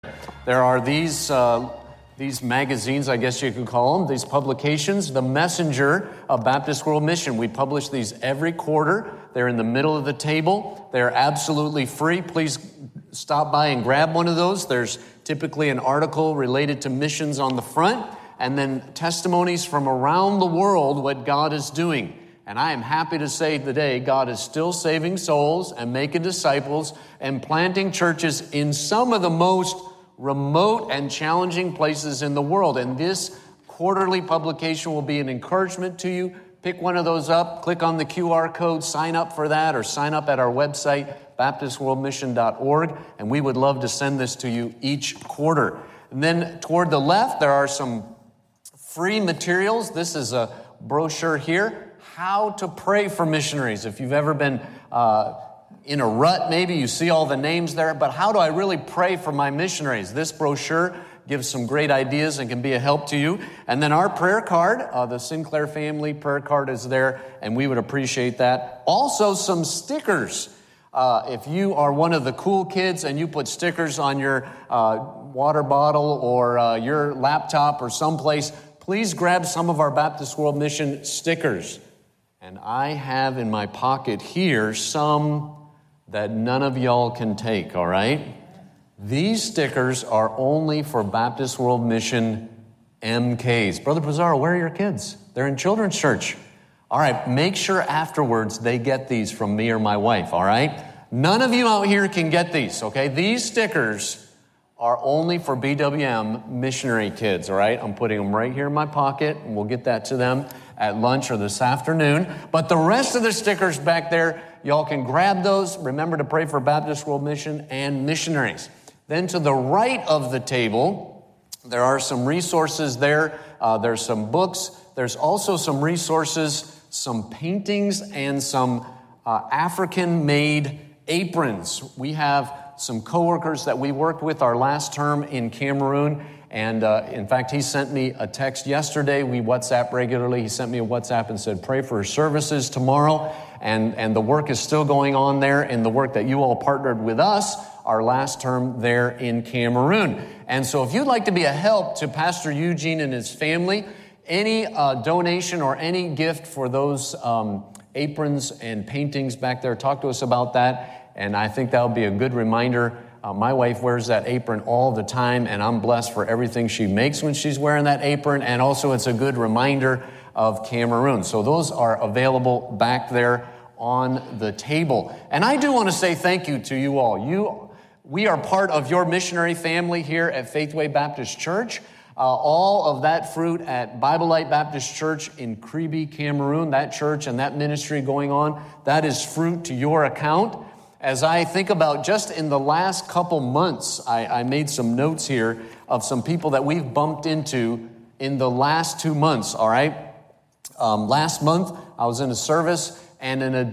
There are these magazines, I guess you could call them, these publications, The Messenger of Baptist World Mission. We publish these every quarter. They're in the middle of the table. They're absolutely free. Please stop by and grab one of those. There's typically an article related to missions on the front, and then testimonies from around the world what God is doing. And I am happy to say today, God is still saving souls and making disciples and planting churches in some of the most remote and challenging places in the world. And this quarterly publication will be an encouragement to you. Pick one of those up, click on the QR code, sign up for that, or sign up at our website, baptistworldmission.org, and we would love to send this to you each quarter. And then toward the left, there are some free materials. This is a brochure here, How to Pray for Missionaries. If you've ever been in a rut, maybe you see all the names there, but how do I really pray for my missionaries? This brochure gives some great ideas and can be a help to you. And then our prayer card, the Sinclair family prayer card is there, and we would appreciate that. Also, some stickers. If you are one of the cool kids and you put stickers on your water bottle or your laptop or someplace, please grab some of our Baptist World Mission stickers. And I have in my pocket here some that none of y'all can take, all right? These stickers are only for Baptist World Mission MKs. Brother Pizarro, where are your kids? They're in children's church. All right, make sure afterwards they get these from me or my wife, all right? None of you out here can get these, okay? These stickers are only for BWM missionary kids, all right? I'm putting them right here in my pocket, and we'll get that to them at lunch or this afternoon. But the rest of the stickers back there, y'all can grab those. Remember to pray for Baptist World Mission and missionaries. Then to the right of the table, there are some resources there. There's some books. There's also some resources, some paintings, and some African-made aprons. We have some coworkers that we worked with our last term in Cameroon. And in fact, he sent me a text yesterday. We WhatsApp regularly. He sent me a WhatsApp and said, pray for services tomorrow. And the work is still going on there in the work that you all partnered with us our last term there in Cameroon. And so if you'd like to be a help to Pastor Eugene and his family, any donation or any gift for those aprons and paintings back there, talk to us about that. And I think that'll be a good reminder. My wife wears that apron all the time, and I'm blessed for everything she makes when she's wearing that apron. And also it's a good reminder of Cameroon. So those are available back there on the table. And I do want to say thank you to you all. We are part of your missionary family here at Faithway Baptist Church. All of that fruit at Bible Light Baptist Church in Kribi, Cameroon, that church and that ministry going on, that is fruit to your account. As I think about just in the last couple months, I made some notes here of some people that we've bumped into in the last 2 months, all right? Last month, I was in a service, and an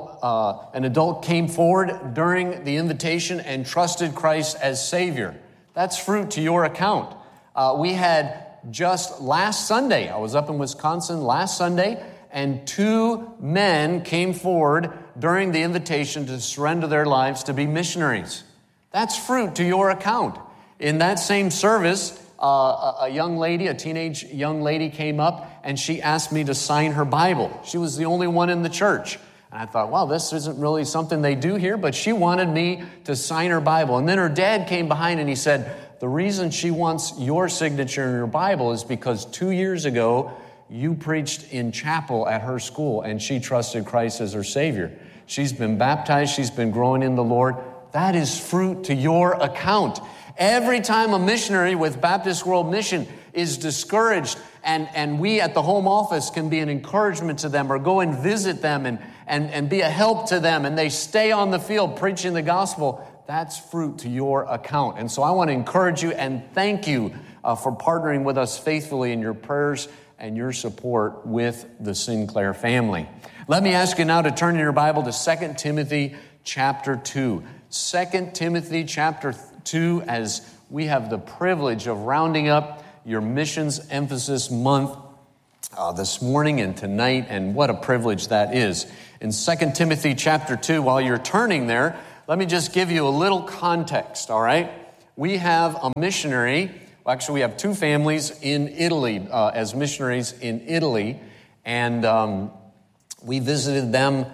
adult came forward during the invitation and trusted Christ as Savior. That's fruit to your account. We had just last Sunday, I was up in Wisconsin last Sunday, and 2 men came forward during the invitation to surrender their lives to be missionaries. That's fruit to your account. In that same service, a young lady, a teenage young lady came up and she asked me to sign her Bible. She was the only one in the church. And I thought, wow, this isn't really something they do here, but she wanted me to sign her Bible. And then her dad came behind and he said, the reason she wants your signature in her Bible is because 2 years ago, you preached in chapel at her school and she trusted Christ as her Savior. She's been baptized. She's been growing in the Lord. That is fruit to your account. Every time a missionary with Baptist World Mission is discouraged and we at the home office can be an encouragement to them or go and visit them and be a help to them and they stay on the field preaching the gospel, that's fruit to your account. And so I want to encourage you and thank you for partnering with us faithfully in your prayers and your support with the Sinclair family. Let me ask you now to turn in your Bible to 2 Timothy chapter 2. 2 Timothy chapter 2, as we have the privilege of rounding up your missions emphasis month this morning and tonight, and what a privilege that is. In 2 Timothy chapter 2, while you're turning there, let me just give you a little context, all right? we have a missionary. Well, actually, we have two families in Italy as missionaries in Italy. And we visited them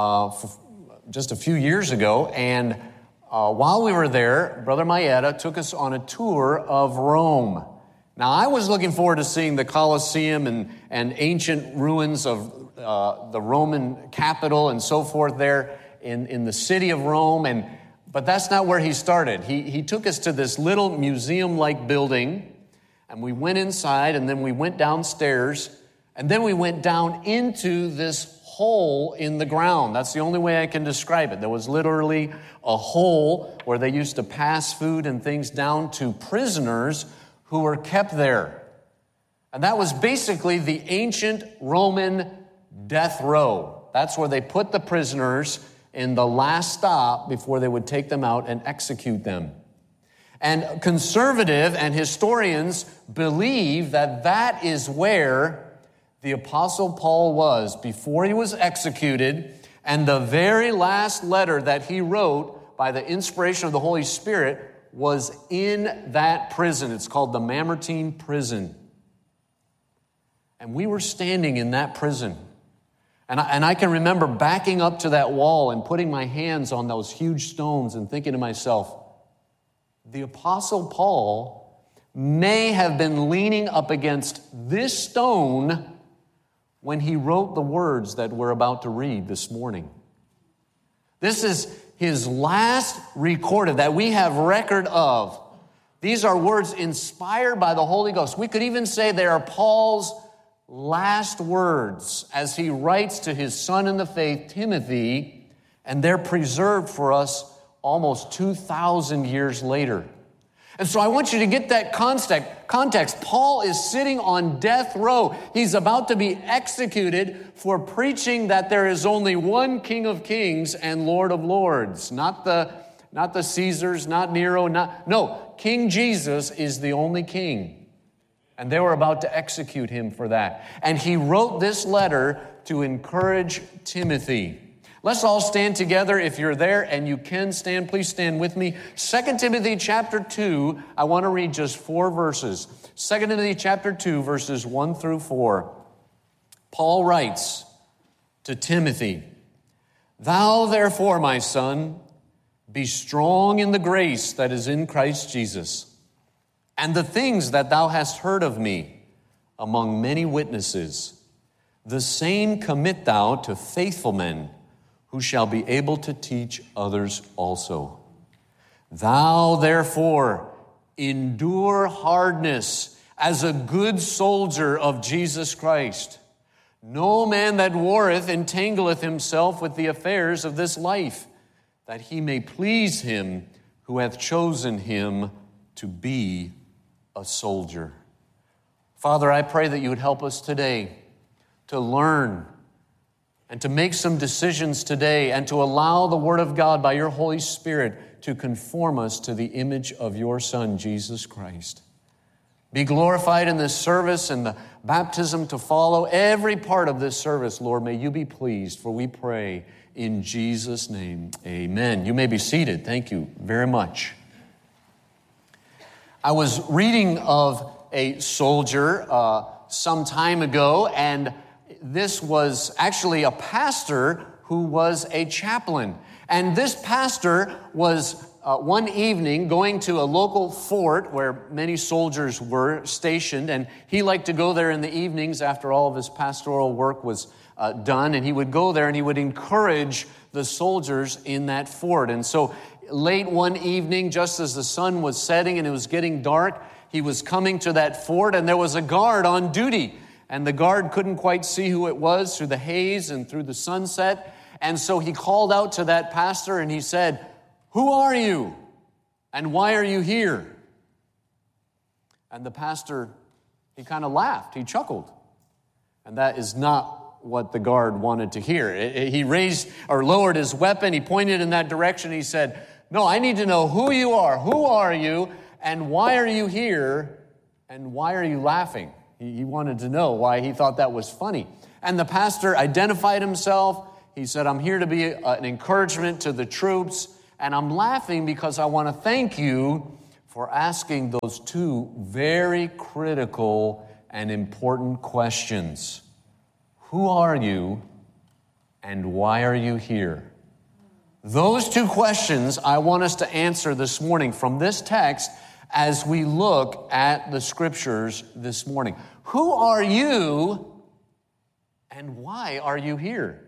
just a few years ago. And while we were there, Brother Maeda took us on a tour of Rome. Now, I was looking forward to seeing the Colosseum and ancient ruins of the Roman capital and so forth there in the city of Rome. But that's not where he started. He took us to this little museum-like building, and we went inside, and then we went downstairs, and then we went down into this hole in the ground. That's the only way I can describe it. There was literally a hole where they used to pass food and things down to prisoners who were kept there. And that was basically the ancient Roman death row. That's where they put the prisoners in the last stop before they would take them out and execute them. And conservative and historians believe that that is where the Apostle Paul was before he was executed, and the very last letter that he wrote by the inspiration of the Holy Spirit was in that prison. It's called the Mamertine prison. And we were standing in that prison. And I can remember backing up to that wall and putting my hands on those huge stones and thinking to myself, the Apostle Paul may have been leaning up against this stone when he wrote the words that we're about to read this morning. This is his last recorded that we have record of. These are words inspired by the Holy Ghost. We could even say they are Paul's last words as he writes to his son in the faith, Timothy, and they're preserved for us almost 2,000 years later. And so I want you to get that context. Paul is sitting on death row. He's about to be executed for preaching that there is only one King of Kings and Lord of Lords. Not the Caesars, not Nero, no, King Jesus is the only king. And they were about to execute him for that. And he wrote this letter to encourage Timothy. Let's all stand together. If you're there and you can stand, please stand with me. 2 Timothy chapter 2, I want to read just 4 verses. 2 Timothy chapter 2, verses 1 through 4. Paul writes to Timothy, "Thou therefore, my son, be strong in the grace that is in Christ Jesus, and the things that thou hast heard of me among many witnesses, the same commit thou to faithful men, who shall be able to teach others also. Thou therefore endure hardness as a good soldier of Jesus Christ. No man that warreth entangleth himself with the affairs of this life, that he may please him who hath chosen him to be a soldier." Father, I pray that you would help us today to learn and to make some decisions today and to allow the Word of God by your Holy Spirit to conform us to the image of your Son, Jesus Christ. Be glorified in this service and the baptism to follow. Every part of this service, Lord, may you be pleased, for we pray in Jesus' name. Amen. You may be seated. Thank you very much. I was reading of a soldier some time ago, and this was actually a pastor who was a chaplain. And this pastor was one evening going to a local fort where many soldiers were stationed, and he liked to go there in the evenings after all of his pastoral work was done, and he would go there and he would encourage the soldiers in that fort. And so late one evening, just as the sun was setting and it was getting dark, he was coming to that fort, and there was a guard on duty. And the guard couldn't quite see who it was through the haze and through the sunset. And so he called out to that pastor and he said, "Who are you? And why are you here?" And the pastor, he kind of laughed. He chuckled. And that is not what the guard wanted to hear. He raised or lowered his weapon. He pointed in that direction. He said, "No, I need to know who you are. Who are you? And why are you here? And why are you laughing?" He wanted to know why he thought that was funny. And the pastor identified himself. He said, "I'm here to be an encouragement to the troops, and I'm laughing because I want to thank you for asking those two very critical and important questions. Who are you and why are you here? Those two questions I want us to answer this morning from this text as we look at the scriptures this morning. Who are you and why are you here?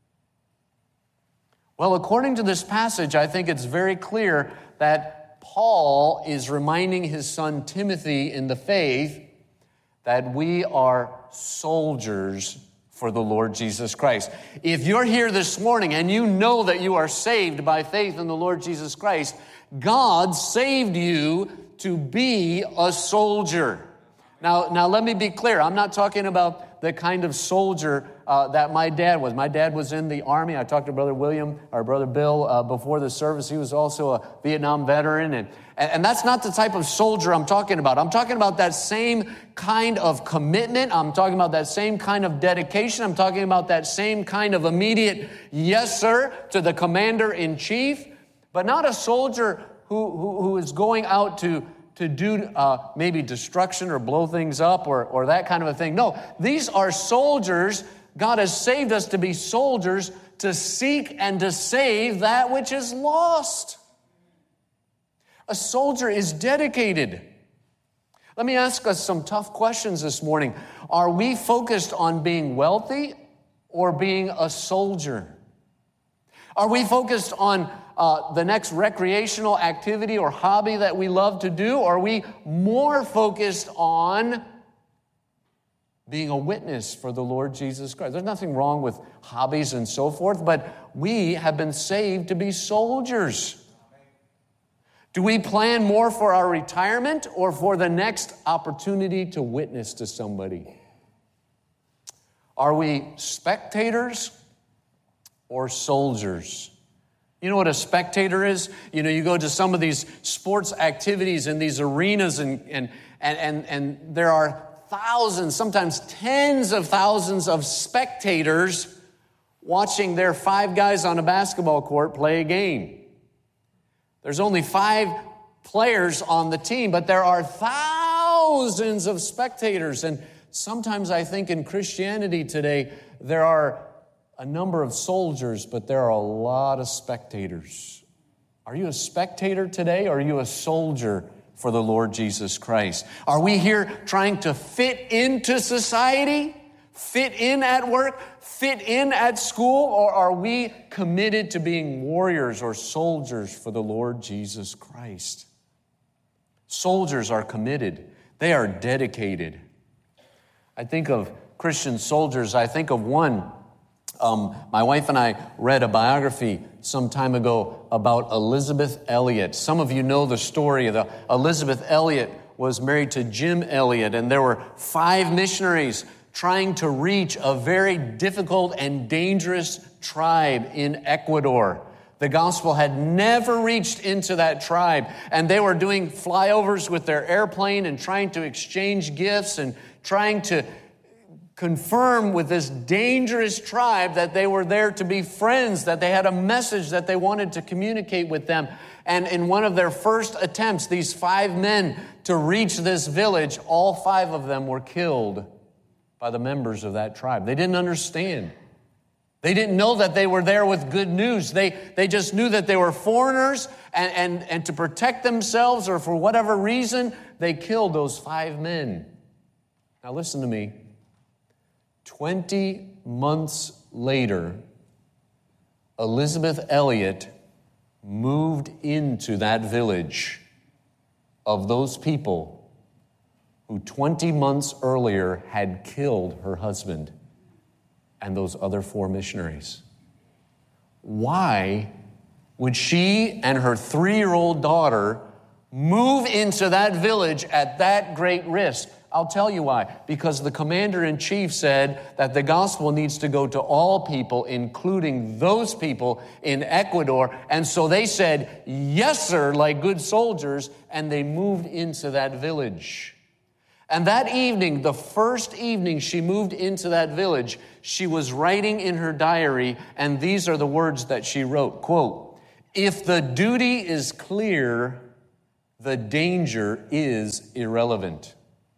Well, according to this passage, I think it's very clear that Paul is reminding his son Timothy in the faith that we are soldiers for the Lord Jesus Christ. If you're here this morning and you know that you are saved by faith in the Lord Jesus Christ, God saved you to be a soldier. Now let me be clear. I'm not talking about the kind of soldier that my dad was. My dad was in the Army. I talked to Brother William, or Brother Bill, before the service. He was also a Vietnam veteran. And that's not the type of soldier I'm talking about. I'm talking about that same kind of commitment. I'm talking about that same kind of dedication. I'm talking about that same kind of immediate yes, sir, to the commander-in-chief. But not a soldier who is going out to do maybe destruction or blow things up or that kind of a thing. No, these are soldiers. God has saved us to be soldiers to seek and to save that which is lost. A soldier is dedicated. Let me ask us some tough questions this morning. Are we focused on being wealthy or being a soldier? Are we focused on the next recreational activity or hobby that we love to do? Or are we more focused on being a witness for the Lord Jesus Christ? There's nothing wrong with hobbies and so forth, but we have been saved to be soldiers. Do we plan more for our retirement or for the next opportunity to witness to somebody? Are we spectators or soldiers? You know what a spectator is? You know, you go to some of these sports activities in these arenas and there are thousands, sometimes tens of thousands of spectators watching their 5 guys on a basketball court play a game. There's only 5 players on the team, but there are thousands of spectators. And sometimes I think in Christianity today, there are a number of soldiers, but there are a lot of spectators. Are you a spectator today, or are you a soldier for the Lord Jesus Christ? Are we here trying to fit into society, fit in at work, fit in at school, or are we committed to being warriors or soldiers for the Lord Jesus Christ? Soldiers are committed. They are dedicated. I think of Christian soldiers. I think of one. My wife and I read a biography some time ago about Elisabeth Elliot. Some of you know the story. Elisabeth Elliot was married to Jim Elliot, and there were 5 missionaries trying to reach a very difficult and dangerous tribe in Ecuador. The gospel had never reached into that tribe, and they were doing flyovers with their airplane and trying to exchange gifts and trying to confirm with this dangerous tribe that they were there to be friends, that they had a message that they wanted to communicate with them. And in one of their first attempts, these 5 men to reach this village, all 5 of them were killed by the members of that tribe. They didn't understand. They didn't know that they were there with good news. They just knew that they were foreigners, and to protect themselves or for whatever reason, they killed those 5 men. Now listen to me. 20 months later, Elisabeth Elliot moved into that village of those people who 20 months earlier had killed her husband and those other 4 missionaries. Why would she and her 3-year-old daughter move into that village at that great risk? I'll tell you why. Because the commander-in-chief said that the gospel needs to go to all people, including those people in Ecuador. And so they said, yes, sir, like good soldiers, and they moved into that village. And that evening, the first evening she moved into that village, she was writing in her diary, and these are the words that she wrote, quote, "If the duty is clear, the danger is irrelevant.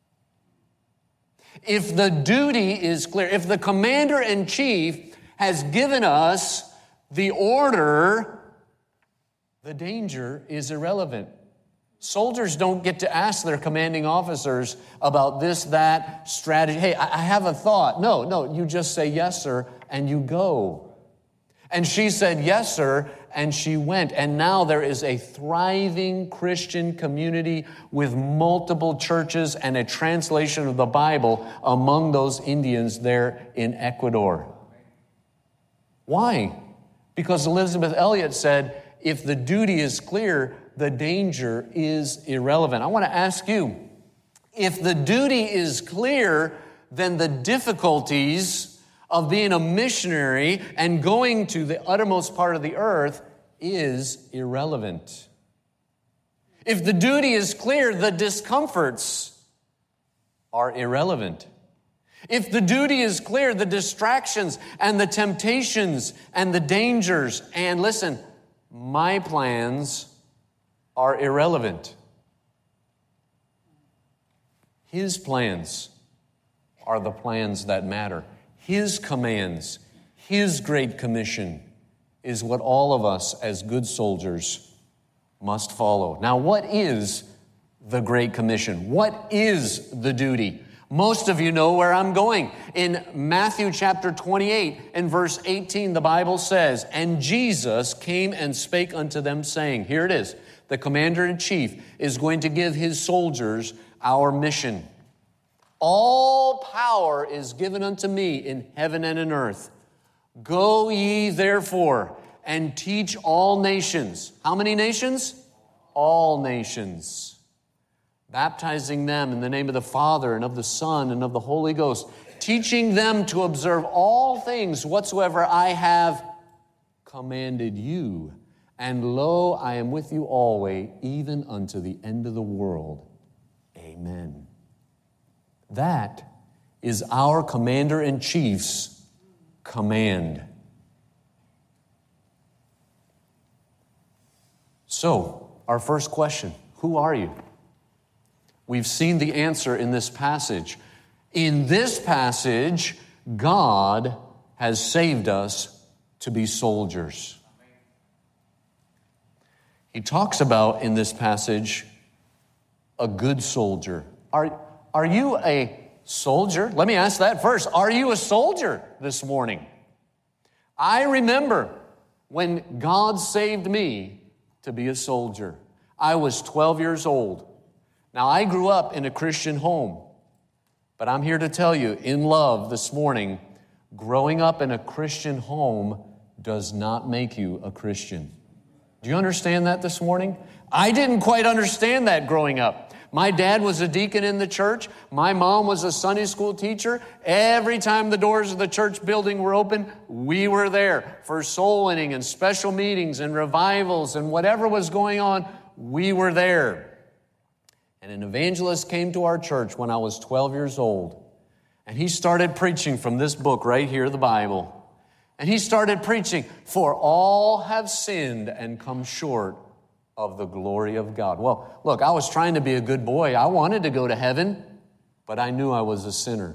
If the duty is clear, if the commander-in-chief has given us the order, the danger is irrelevant. Soldiers don't get to ask their commanding officers about this, that, strategy. Hey, I have a thought. No, you just say, yes, sir, and you go. And she said, yes, sir, and she went. And now there is a thriving Christian community with multiple churches and a translation of the Bible among those Indians there in Ecuador. Why? Because Elizabeth Elliot said, if the duty is clear, the danger is irrelevant. I want to ask you, if the duty is clear, then the difficulties of being a missionary and going to the uttermost part of the earth is irrelevant. If the duty is clear, the discomforts are irrelevant. If the duty is clear, the distractions and the temptations and the dangers, and listen, my plans are irrelevant. His plans are the plans that matter. His commands, His great commission is what all of us as good soldiers must follow. Now, what is the Great Commission? What is the duty? Most of you know where I'm going. In Matthew chapter 28 and verse 18, the Bible says, "And Jesus came and spake unto them, saying," here it is, the commander-in-chief is going to give his soldiers our mission. "All power is given unto me in heaven and in earth. Go ye therefore and teach all nations." How many nations? All nations. "Baptizing them in the name of the Father and of the Son and of the Holy Ghost, teaching them to observe all things whatsoever I have commanded you. And lo, I am with you always, even unto the end of the world. Amen." That is our commander-in-chief's command. So, our first question, who are you? We've seen the answer in this passage. In this passage, God has saved us to be soldiers. He talks about, in this passage, a good soldier. Are you a soldier? Let me ask that first. Are you a soldier this morning? I remember when God saved me to be a soldier. I was 12 years old. Now, I grew up in a Christian home, but I'm here to tell you, in love this morning, growing up in a Christian home does not make you a Christian. Do you understand that this morning? I didn't quite understand that growing up. My dad was a deacon in the church. My mom was a Sunday school teacher. Every time the doors of the church building were open, we were there for soul winning and special meetings and revivals and whatever was going on, we were there. And an evangelist came to our church when I was 12 years old. And he started preaching from this book right here, the Bible. And he started preaching, "For all have sinned and come short of the glory of God." Well, look, I was trying to be a good boy. I wanted to go to heaven, but I knew I was a sinner.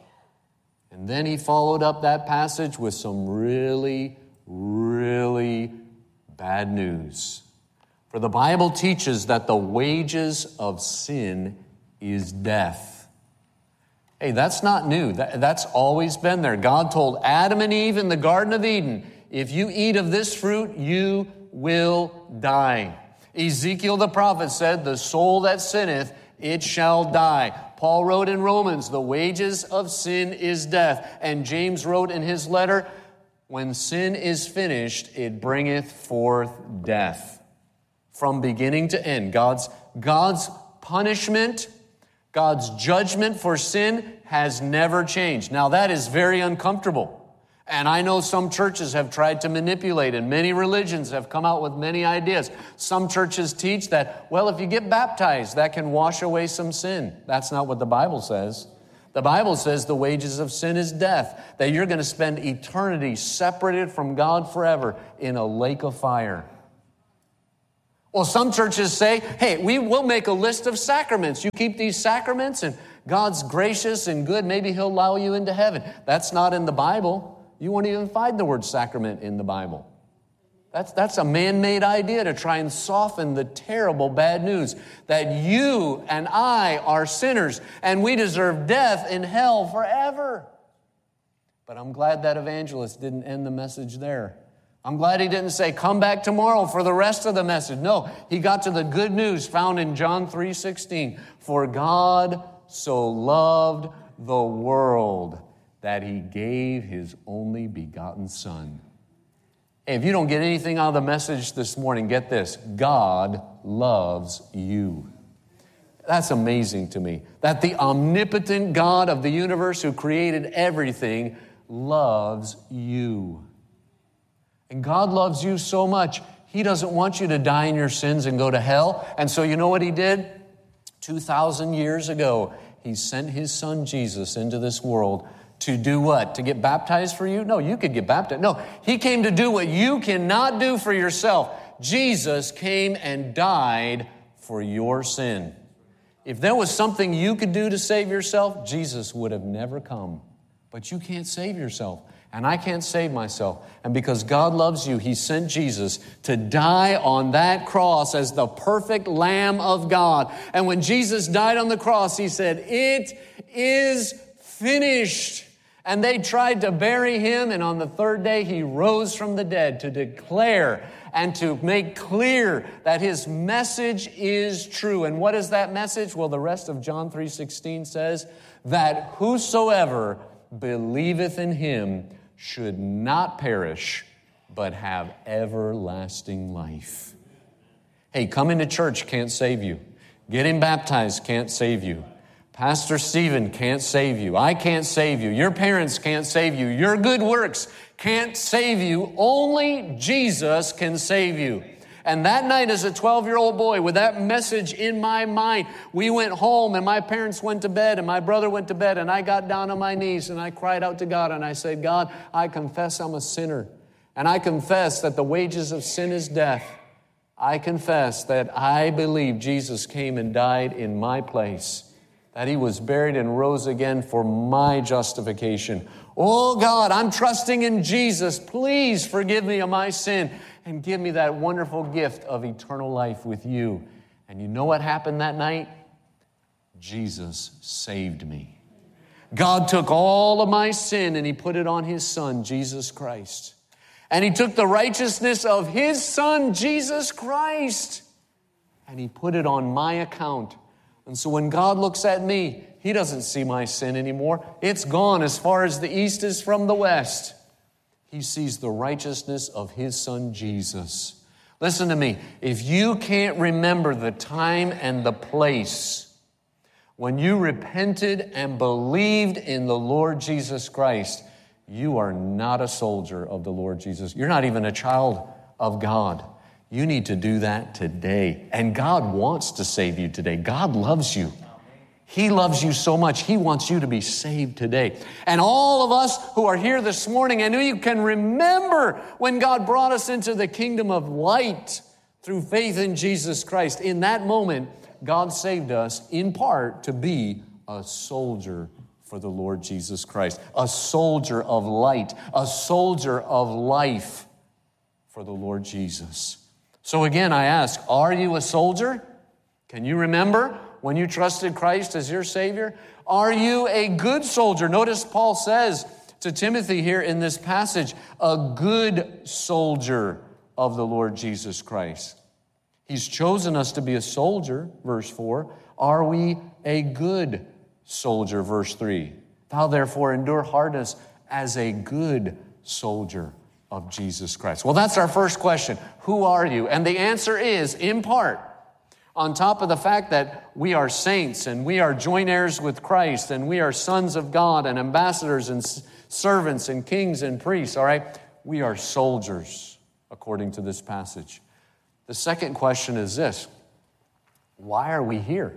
And then he followed up that passage with some really, really bad news. For the Bible teaches that the wages of sin is death. Hey, that's not new. That's always been there. God told Adam and Eve in the Garden of Eden, if you eat of this fruit, you will die. Ezekiel the prophet said, the soul that sinneth, it shall die. Paul wrote in Romans, the wages of sin is death. And James wrote in his letter, when sin is finished, it bringeth forth death. From beginning to end, God's punishment, God's judgment for sin has never changed. Now that is very uncomfortable. And I know some churches have tried to manipulate it. Many religions have come out with many ideas. Some churches teach that, well, if you get baptized, that can wash away some sin. That's not what the Bible says. The Bible says the wages of sin is death, that you're going to spend eternity separated from God forever in a lake of fire. Well, some churches say, hey, we will make a list of sacraments. You keep these sacraments and God's gracious and good. Maybe he'll allow you into heaven. That's not in the Bible. You won't even find the word sacrament in the Bible. That's a man-made idea to try and soften the terrible bad news that you and I are sinners and we deserve death in hell forever. But I'm glad that evangelist didn't end the message there. I'm glad he didn't say, come back tomorrow for the rest of the message. No, he got to the good news found in John 3:16. For God so loved the world that he gave his only begotten Son. Hey, if you don't get anything out of the message this morning, get this. God loves you. That's amazing to me. That the omnipotent God of the universe who created everything loves you. And God loves you so much, he doesn't want you to die in your sins and go to hell. And so you know what he did? 2,000 years ago, he sent his Son Jesus into this world to do what? To get baptized for you? No, you could get baptized. No, he came to do what you cannot do for yourself. Jesus came and died for your sin. If there was something you could do to save yourself, Jesus would have never come. But you can't save yourself. And I can't save myself. And because God loves you, he sent Jesus to die on that cross as the perfect Lamb of God. And when Jesus died on the cross, he said, it is finished. And they tried to bury him, and on the third day he rose from the dead to declare and to make clear that his message is true. And what is that message? Well, the rest of John 3:16 says that whosoever believeth in him should not perish, but have everlasting life. Hey, coming to church can't save you. Getting baptized can't save you. Pastor Stephen can't save you. I can't save you. Your parents can't save you. Your good works can't save you. Only Jesus can save you. And that night as a 12-year-old boy with that message in my mind, we went home and my parents went to bed and my brother went to bed and I got down on my knees and I cried out to God and I said, God, I confess I'm a sinner. And I confess that the wages of sin is death. I confess that I believe Jesus came and died in my place, that he was buried and rose again for my justification. Oh God, I'm trusting in Jesus. Please forgive me of my sin and give me that wonderful gift of eternal life with you. And you know what happened that night? Jesus saved me. God took all of my sin and he put it on his Son, Jesus Christ. And he took the righteousness of his Son, Jesus Christ, and he put it on my account. And so when God looks at me, he doesn't see my sin anymore. It's gone as far as the east is from the west. He sees the righteousness of his Son, Jesus. Listen to me. If you can't remember the time and the place when you repented and believed in the Lord Jesus Christ, you are not a soldier of the Lord Jesus. You're not even a child of God. You need to do that today. And God wants to save you today. God loves you. He loves you so much. He wants you to be saved today. And all of us who are here this morning, and you can remember when God brought us into the kingdom of light through faith in Jesus Christ. In that moment, God saved us in part to be a soldier for the Lord Jesus Christ. A soldier of light. A soldier of life for the Lord Jesus. So again, I ask, are you a soldier? Can you remember when you trusted Christ as your Savior? Are you a good soldier? Notice Paul says to Timothy here in this passage, a good soldier of the Lord Jesus Christ. He's chosen us to be a soldier, verse 4. Are we a good soldier, verse 3? Thou therefore endure hardness as a good soldier of Jesus Christ. Well, that's our first question. Who are you? And the answer is, in part, on top of the fact that we are saints and we are joint heirs with Christ and we are sons of God and ambassadors and servants and kings and priests, all right? We are soldiers, according to this passage. The second question is this: why are we here?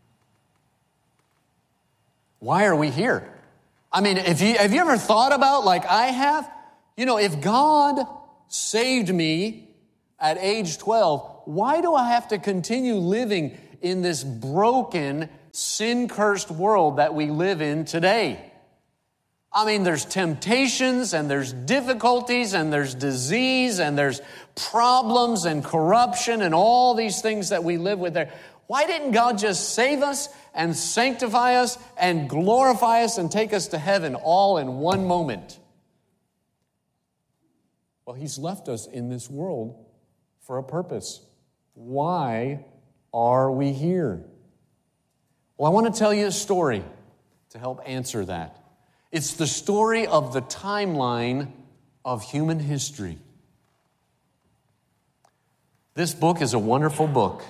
Why are we here? I mean, have you ever thought about, like I have, if God saved me at age 12, why do I have to continue living in this broken, sin-cursed world that we live in today? I mean, there's temptations and there's difficulties and there's disease and there's problems and corruption and all these things that we live with there. Why didn't God just save us and sanctify us and glorify us and take us to heaven all in one moment? Well, He's left us in this world for a purpose. Why are we here? Well, I want to tell you a story to help answer that. It's the story of the timeline of human history. This book is a wonderful book.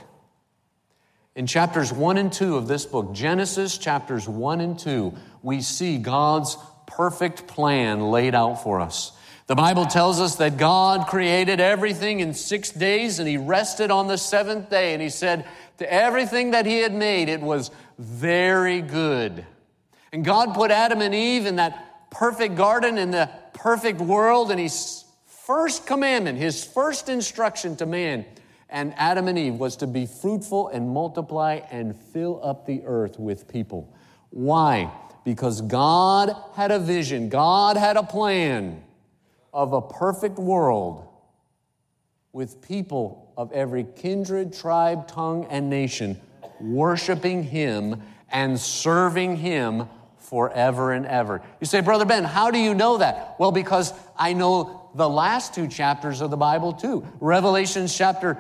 In chapters 1 and 2 of this book, Genesis chapters 1 and 2, we see God's perfect plan laid out for us. The Bible tells us that God created everything in 6 days, and He rested on the seventh day, and He said to everything that He had made, it was very good. And God put Adam and Eve in that perfect garden, in the perfect world, and His first commandment, His first instruction to man and Adam and Eve was to be fruitful and multiply and fill up the earth with people. Why? Because God had a vision, God had a plan of a perfect world with people of every kindred, tribe, tongue, and nation worshiping Him and serving Him forever and ever. You say, Brother Ben, how do you know that? Well, because I know the last two chapters of the Bible too. Revelation chapter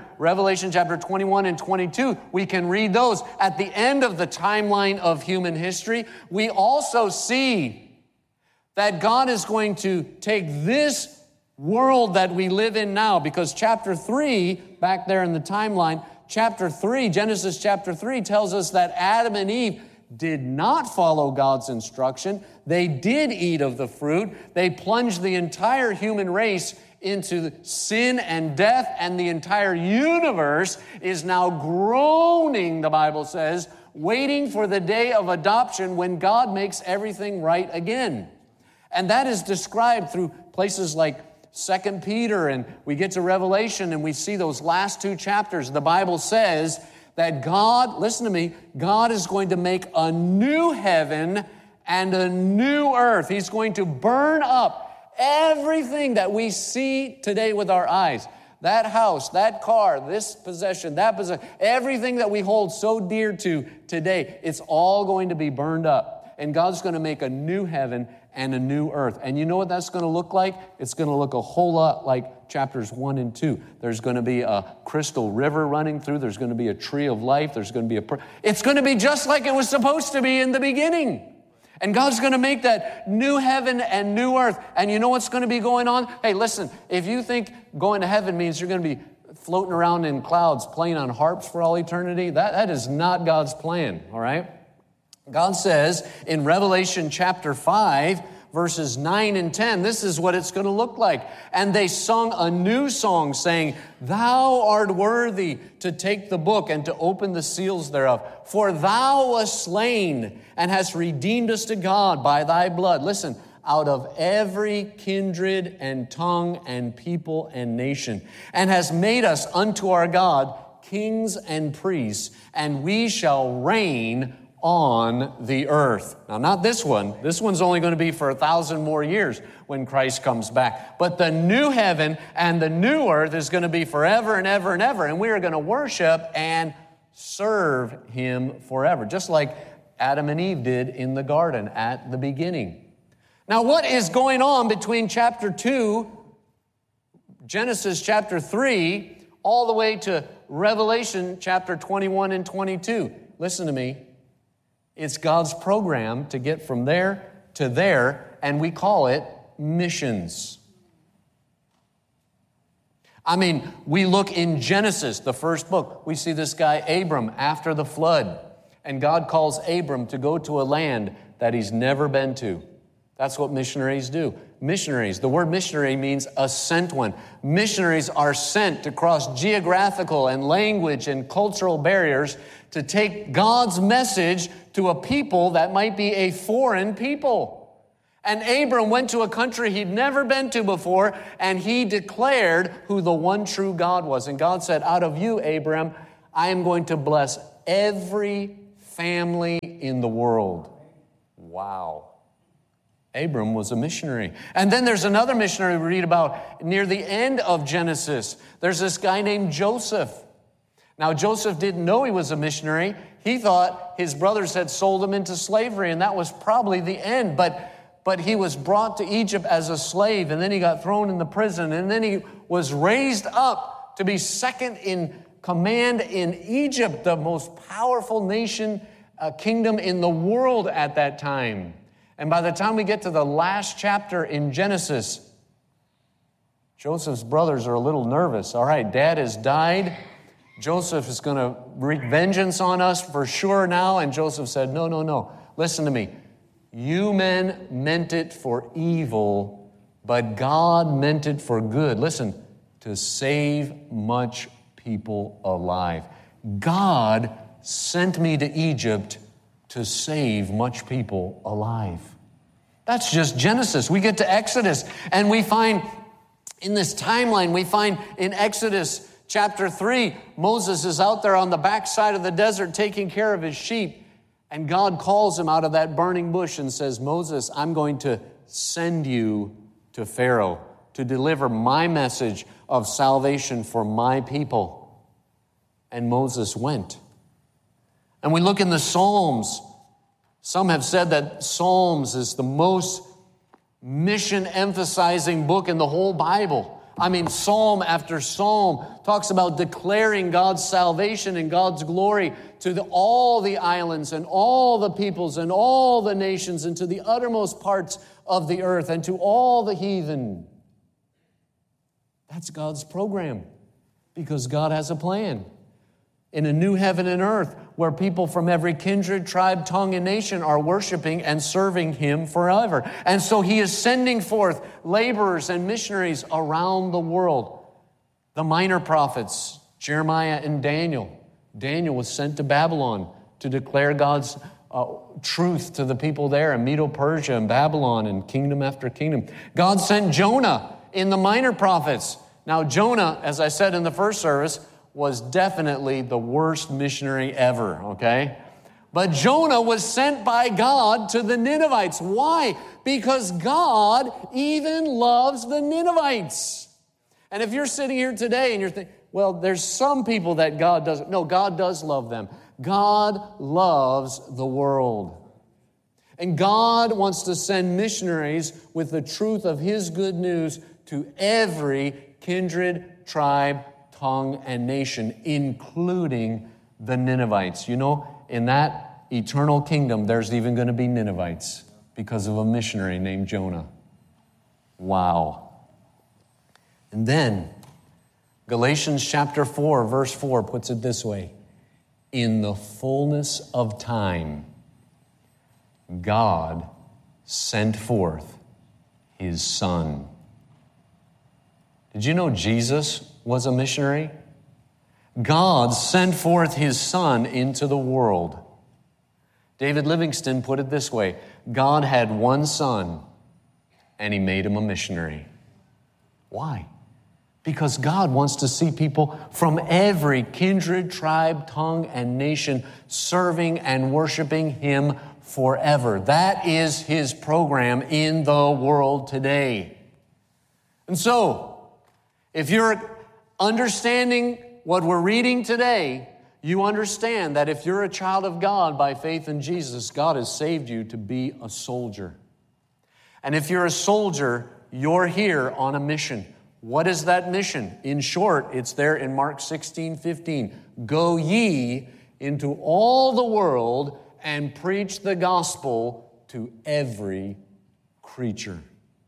21 and 22, we can read those. At the end of the timeline of human history, we also see that God is going to take this world that we live in now, because chapter 3, back there in the timeline, chapter 3, Genesis chapter 3 tells us that Adam and Eve did not follow God's instruction. They did eat of the fruit. They plunged the entire human race into sin and death, and the entire universe is now groaning, the Bible says, waiting for the day of adoption when God makes everything right again. And that is described through places like 2 Peter, and we get to Revelation, and we see those last two chapters. The Bible says that God, listen to me, God is going to make a new heaven and a new earth. He's going to burn up everything that we see today with our eyes. That house, that car, this possession, that possession, everything that we hold so dear to today, it's all going to be burned up. And God's going to make a new heaven and a new earth. And you know what that's going to look like? It's going to look a whole lot like chapters 1 and 2. There's going to be a crystal river running through. There's going to be a tree of life. There's going to be it's going to be just like it was supposed to be in the beginning. And God's going to make that new heaven and new earth. And you know what's going to be going on? Hey, listen, if you think going to heaven means you're going to be floating around in clouds playing on harps for all eternity, that is not God's plan, all right? God says in Revelation chapter 5, verses 9 and 10, this is what it's going to look like. And they sung a new song saying, Thou art worthy to take the book and to open the seals thereof. For thou wast slain and hast redeemed us to God by thy blood. Listen, out of every kindred and tongue and people and nation, and has made us unto our God kings and priests, and we shall reign on the earth. Now, not this one. This one's only going to be for 1,000 more years when Christ comes back. But the new heaven and the new earth is going to be forever and ever and ever. And we are going to worship and serve Him forever, just like Adam and Eve did in the garden at the beginning. Now, what is going on between chapter 2, Genesis chapter 3, all the way to Revelation chapter 21 and 22? Listen to me. It's God's program to get from there to there, and we call it missions. I mean, we look in Genesis, the first book. We see this guy, Abram, after the flood. And God calls Abram to go to a land that he's never been to. That's what missionaries do. Missionaries, the word missionary means a sent one. Missionaries are sent to cross geographical and language and cultural barriers to take God's message to a people that might be a foreign people. And Abram went to a country he'd never been to before, and he declared who the one true God was. And God said, out of you, Abram, I am going to bless every family in the world. Wow. Abram was a missionary. And then there's another missionary we read about near the end of Genesis. There's this guy named Joseph. Now, Joseph didn't know he was a missionary. He thought his brothers had sold him into slavery, and that was probably the end. But he was brought to Egypt as a slave, and then he got thrown in the prison, and then he was raised up to be second in command in Egypt, the most powerful kingdom in the world at that time. And by the time we get to the last chapter in Genesis, Joseph's brothers are a little nervous. All right, Dad has died. Joseph is going to wreak vengeance on us for sure now. And Joseph said, no. Listen to me. You men meant it for evil, but God meant it for good. Listen, to save much people alive. God sent me to Egypt to save much people alive. That's just Genesis. We get to Exodus, and we find in this timeline, we find in Exodus chapter 3, Moses is out there on the backside of the desert taking care of his sheep. And God calls him out of that burning bush and says, Moses, I'm going to send you to Pharaoh to deliver my message of salvation for my people. And Moses went. And we look in the Psalms. Some have said that Psalms is the most mission-emphasizing book in the whole Bible. I mean, psalm after psalm talks about declaring God's salvation and God's glory to all the islands and all the peoples and all the nations and to the uttermost parts of the earth and to all the heathen. That's God's program because God has a plan. In a new heaven and earth where people from every kindred, tribe, tongue, and nation are worshiping and serving Him forever. And so He is sending forth laborers and missionaries around the world. The minor prophets, Jeremiah and Daniel. Daniel was sent to Babylon to declare God's truth to the people there in Medo-Persia and Babylon and kingdom after kingdom. God sent Jonah in the minor prophets. Now Jonah, as I said in the first service, was definitely the worst missionary ever, okay? But Jonah was sent by God to the Ninevites. Why? Because God even loves the Ninevites. And if you're sitting here today and you're thinking, well, there's some people that God doesn't. No, God does love them. God loves the world. And God wants to send missionaries with the truth of His good news to every kindred, tribe, tongue, and nation, including the Ninevites. You know, in that eternal kingdom, there's even going to be Ninevites because of a missionary named Jonah. Wow. And then, Galatians chapter 4, verse 4 puts it this way. In the fullness of time, God sent forth His Son. Did you know Jesus was a missionary? God sent forth His Son into the world. David Livingstone put it this way. God had one son, and He made him a missionary. Why? Because God wants to see people from every kindred, tribe, tongue, and nation serving and worshiping Him forever. That is His program in the world today. And so, if you're understanding what we're reading today, you understand that if you're a child of God by faith in Jesus, God has saved you to be a soldier. And if you're a soldier, you're here on a mission. What is that mission? In short, it's there in Mark 16:15. Go ye into all the world and preach the gospel to every creature.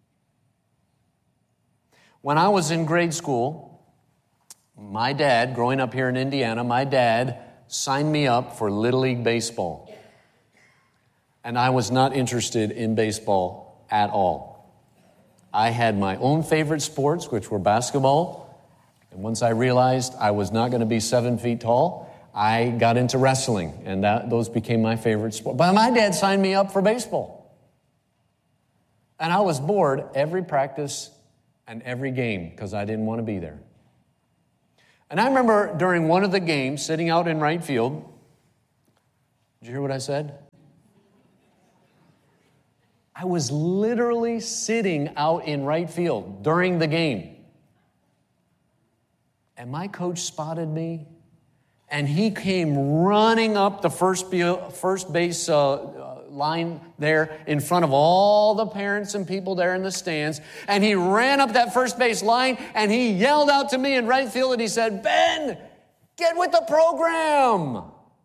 When I was in grade school, my dad, growing up here in Indiana, my dad signed me up for Little League Baseball. And I was not interested in baseball at all. I had my own favorite sports, which were basketball. And once I realized I was not going to be 7 feet tall, I got into wrestling. And those became my favorite sport. But my dad signed me up for baseball. And I was bored every practice and every game because I didn't want to be there. And I remember during one of the games, sitting out in right field. Did you hear what I said? I was literally sitting out in right field during the game. And my coach spotted me, and he came running up the first base line there in front of all the parents and people there in the stands. And he ran up that first base line, and he yelled out to me in right field, and he said, "Ben, get with the program."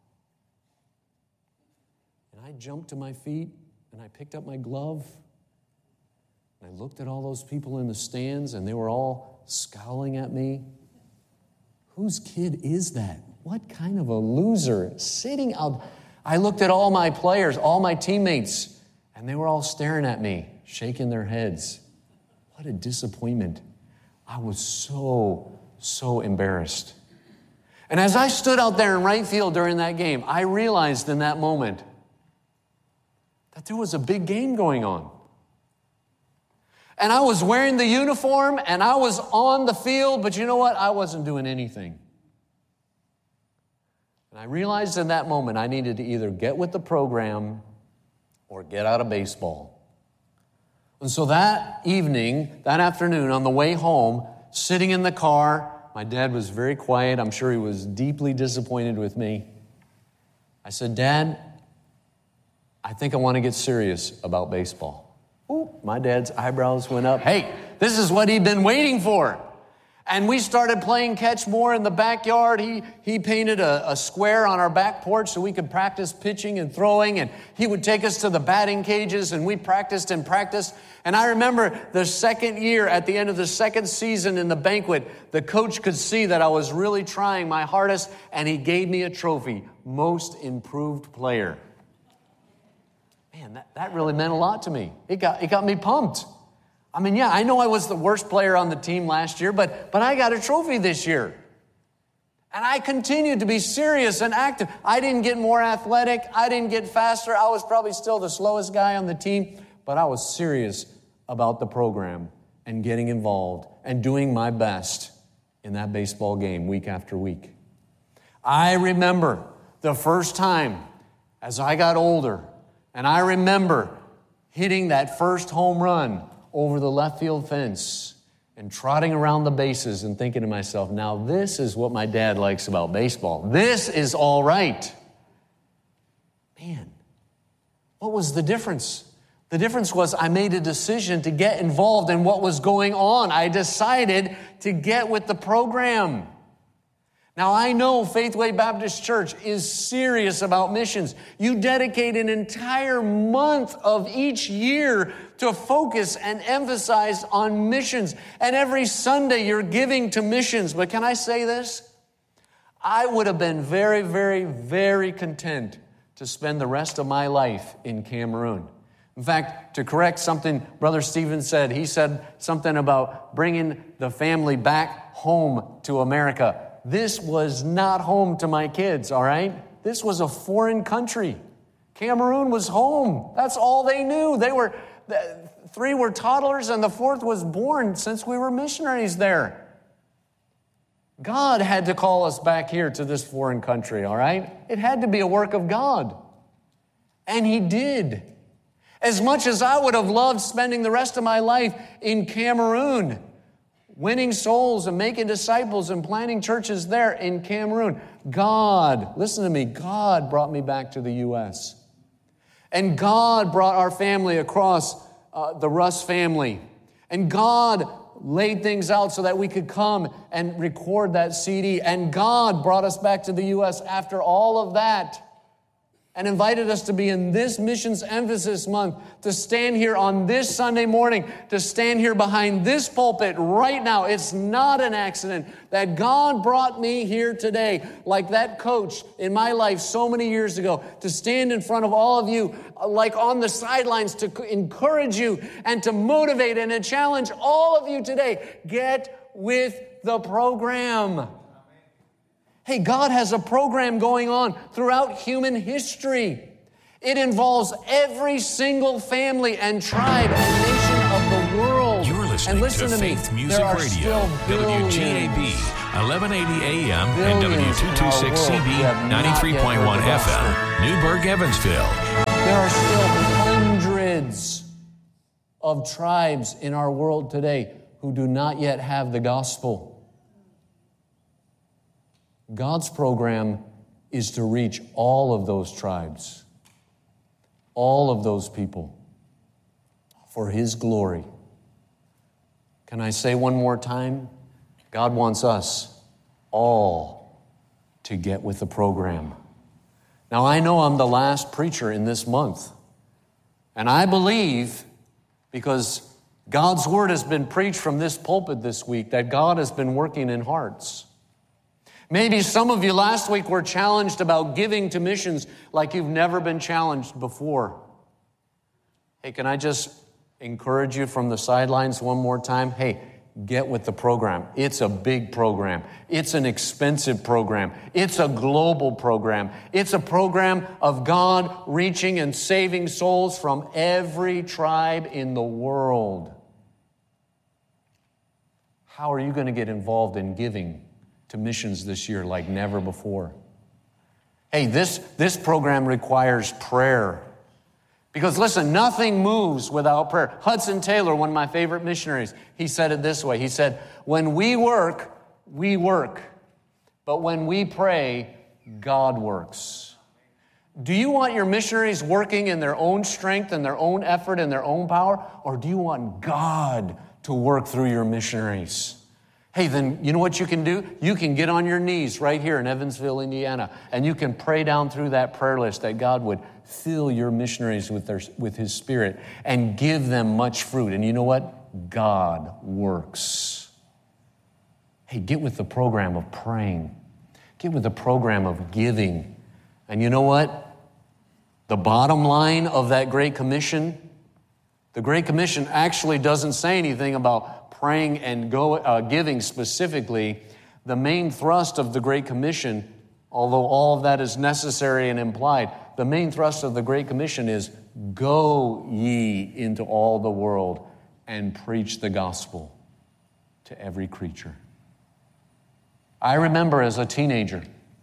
And I jumped to my feet, and I picked up my glove, and I looked at all those people in the stands, and they were all scowling at me. Whose kid is that? What kind of a loser sitting out? I looked at all my players, all my teammates, and they were all staring at me, shaking their heads. What a disappointment. I was so embarrassed. And as I stood out there in right field during that game, I realized in that moment that there was a big game going on. And I was wearing the uniform, and I was on the field, but you know what? I wasn't doing anything. And I realized in that moment I needed to either get with the program or get out of baseball. And so that evening, that afternoon, on the way home, sitting in the car, my dad was very quiet. I'm sure he was deeply disappointed with me. I said, "Dad, I think I want to get serious about baseball." Ooh, my dad's eyebrows went up. Hey, this is what he'd been waiting for. And we started playing catch more in the backyard. He painted a square on our back porch so we could practice pitching and throwing. And he would take us to the batting cages, and we practiced and practiced. And I remember the second year, at the end of the second season in the banquet, the coach could see that I was really trying my hardest, and he gave me a trophy, Most Improved Player. Man, that really meant a lot to me. It got me pumped. I mean, yeah, I know I was the worst player on the team last year, but I got a trophy this year. And I continued to be serious and active. I didn't get more athletic. I didn't get faster. I was probably still the slowest guy on the team, but I was serious about the program and getting involved and doing my best in that baseball game week after week. I remember the first time as I got older, and I remember hitting that first home run over the left field fence and trotting around the bases and thinking to myself, now this is what my dad likes about baseball. This is all right. Man, what was the difference? The difference was I made a decision to get involved in what was going on. I decided to get with the program. Now, I know Faithway Baptist Church is serious about missions. You dedicate an entire month of each year to focus and emphasize on missions. And every Sunday you're giving to missions. But can I say this? I would have been very, very, very content to spend the rest of my life in Cameroon. In fact, to correct something Brother Stephen said, he said something about bringing the family back home to America. This was not home to my kids, all right? This was a foreign country. Cameroon was home. That's all they knew. Three were toddlers and the fourth was born since we were missionaries there. God had to call us back here to this foreign country, all right? It had to be a work of God. And He did. As much as I would have loved spending the rest of my life in Cameroon, winning souls and making disciples and planting churches there in Cameroon, God, listen to me, God brought me back to the U.S. And God brought our family across the Russ family. And God laid things out so that we could come and record that CD. And God brought us back to the U.S. after all of that and invited us to be in this Missions Emphasis Month, to stand here on this Sunday morning, to stand here behind this pulpit right now. It's not an accident that God brought me here today, like that coach in my life so many years ago, to stand in front of all of you, like on the sidelines, to encourage you and to motivate and to challenge all of you today. Get with the program. Hey, God has a program going on throughout human history. It involves every single family and tribe and nation listening listen to to me, Faith Music there are Radio, still WGAB, 1180 AM and billions in our W226 world CB, who have not yet 93.1 heard the FM, Newburgh, Evansville. There are still hundreds of tribes in our world today who do not yet have the gospel. God's program is to reach all of those tribes, all of those people, for His glory. Can I say one more time? God wants us all to get with the program. Now, I know I'm the last preacher in this month, and I believe, because God's word has been preached from this pulpit this week, that God has been working in hearts. Maybe some of you last week were challenged about giving to missions like you've never been challenged before. Hey, can I just encourage you from the sidelines one more time? Hey, get with the program. It's a big program. It's an expensive program. It's a global program. It's a program of God reaching and saving souls from every tribe in the world. How are you going to get involved in giving to missions this year like never before? Hey, this program requires prayer. Because listen, nothing moves without prayer. Hudson Taylor, one of my favorite missionaries, he said it this way. He said, when we work, but when we pray, God works. Do you want your missionaries working in their own strength and their own effort and their own power? Or do you want God to work through your missionaries? Hey, then you know what you can do? You can get on your knees right here in Evansville, Indiana, and you can pray down through that prayer list that God would fill your missionaries with His Spirit and give them much fruit. And you know what? God works. Hey, get with the program of praying. Get with the program of giving. And you know what? The bottom line of that Great Commission, the Great Commission actually doesn't say anything about praying and giving specifically. The main thrust of the Great Commission, although all of that is necessary and implied, the main thrust of the Great Commission is, go ye into all the world and preach the gospel to every creature. I remember as a teenager,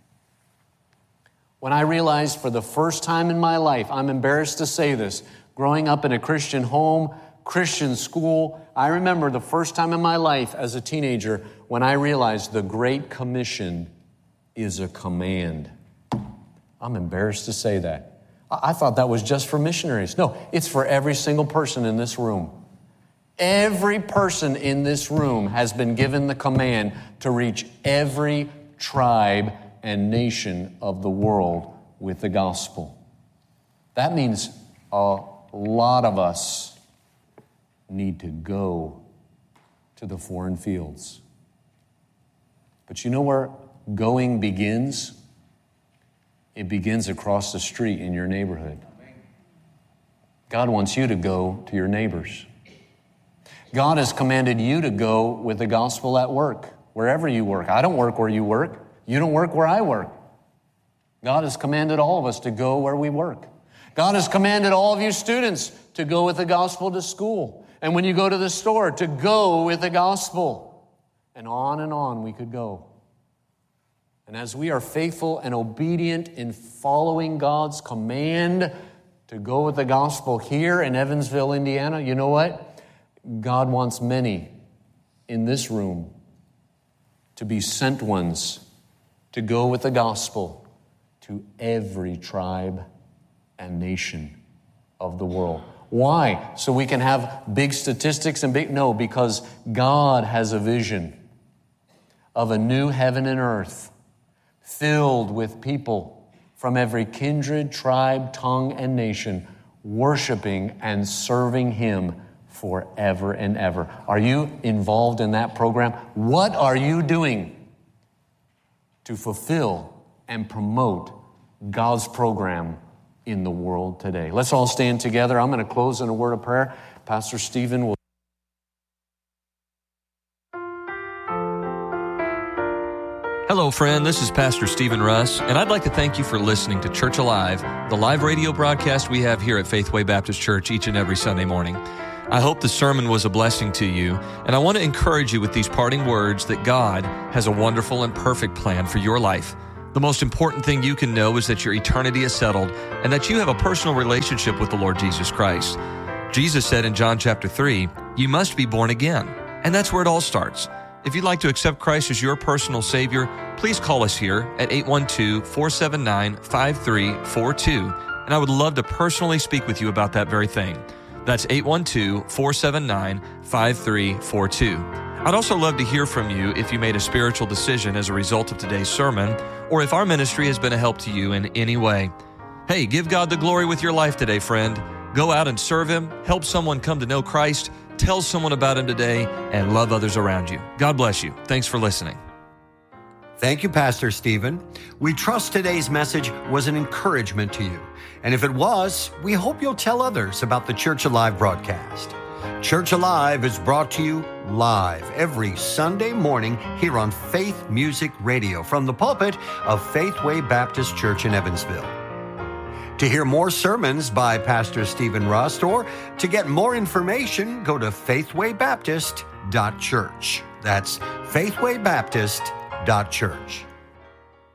when I realized for the first time in my life, I'm embarrassed to say this, growing up in a Christian home, Christian school, I remember the first time in my life as a teenager when I realized the Great Commission is a command. I'm embarrassed to say that. I thought that was just for missionaries. No, it's for every single person in this room. Every person in this room has been given the command to reach every tribe and nation of the world with the gospel. That means a lot of us need to go to the foreign fields. But you know where going begins? It begins across the street in your neighborhood. God wants you to go to your neighbors. God has commanded you to go with the gospel at work, wherever you work. I don't work where you work. You don't work where I work. God has commanded all of us to go where we work. God has commanded all of you students to go with the gospel to school. And when you go to the store, to go with the gospel. And on we could go. And as we are faithful and obedient in following God's command to go with the gospel here in Evansville, Indiana, you know what? God wants many in this room to be sent ones to go with the gospel to every tribe and nation of the world. Why? So we can have big statistics and no, because God has a vision of a new heaven and earth filled with people from every kindred, tribe, tongue, and nation worshiping and serving Him forever and ever. Are you involved in that program? What are you doing to fulfill and promote God's program in the world today? Let's all stand together. I'm going to close in a word of prayer. Pastor Stephen will. Hello, friend. This is Pastor Stephen Russ, and I'd like to thank you for listening to Church Alive, the live radio broadcast we have here at Faithway Baptist Church each and every Sunday morning. I hope the sermon was a blessing to you, and I want to encourage you with these parting words that God has a wonderful and perfect plan for your life. The most important thing you can know is that your eternity is settled and that you have a personal relationship with the Lord Jesus Christ. Jesus said in John chapter 3, you must be born again, and that's where it all starts. If you'd like to accept Christ as your personal Savior, please call us here at 812-479-5342, and I would love to personally speak with you about that very thing. That's 812-479-5342. I'd also love to hear from you if you made a spiritual decision as a result of today's sermon, or if our ministry has been a help to you in any way. Hey, give God the glory with your life today, friend. Go out and serve Him, help someone come to know Christ, tell someone about Him today, and love others around you. God bless you. Thanks for listening. Thank you, Pastor Stephen. We trust today's message was an encouragement to you. And if it was, we hope you'll tell others about the Church Alive broadcast. Church Alive is brought to you live every Sunday morning here on Faith Music Radio from the pulpit of Faithway Baptist Church in Evansville. To hear more sermons by Pastor Stephen Rust or to get more information, go to faithwaybaptist.church. That's faithwaybaptist.church.